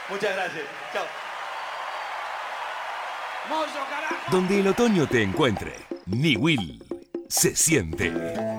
Muchas gracias. Chao. ¡Mozo, carajo! Donde el otoño te encuentre, Niwil se siente.